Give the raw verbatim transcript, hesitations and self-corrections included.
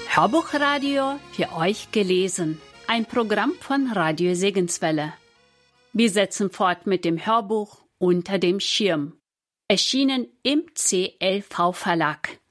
Hörbuchradio für euch gelesen. Ein Programm von Radio Segenswelle. Wir setzen fort mit dem Hörbuch Unter dem Schirm. Erschienen im C L V Verlag.